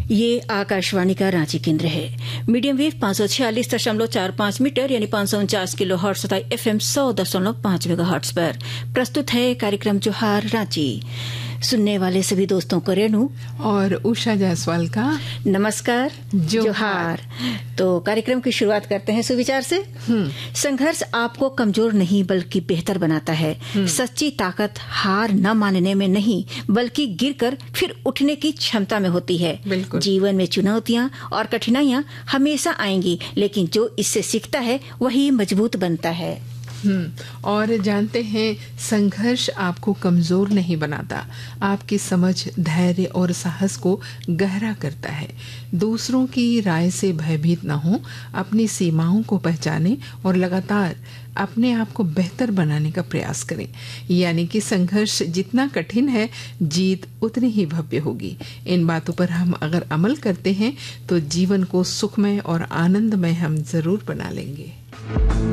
ये आकाशवाणी का रांची केंद्र है। मीडियम वेव 546.45 मीटर यानी 549 किलो हर्ट्ज तथा FM 100.5 मेगाहर्ट्ज पर प्रस्तुत है कार्यक्रम जोहार रांची। सुनने वाले सभी दोस्तों को रेणु और उषा जायसवाल का नमस्कार जोहार। तो कार्यक्रम की शुरुआत करते हैं सुविचार से। संघर्ष आपको कमजोर नहीं बल्कि बेहतर बनाता है। सच्ची ताकत हार न मानने में नहीं बल्कि गिरकर फिर उठने की क्षमता में होती है। जीवन में चुनौतियां और कठिनाइयां हमेशा आएंगी, लेकिन जो इससे सीखता है वही मजबूत बनता है। और जानते हैं, संघर्ष आपको कमजोर नहीं बनाता, आपकी समझ, धैर्य और साहस को गहरा करता है। दूसरों की राय से भयभीत न हो, अपनी सीमाओं को पहचानें और लगातार अपने आप को बेहतर बनाने का प्रयास करें। यानी कि संघर्ष जितना कठिन है, जीत उतनी ही भव्य होगी। इन बातों पर हम अगर अमल करते हैं तो जीवन को सुखमय और आनंदमय हम जरूर बना लेंगे।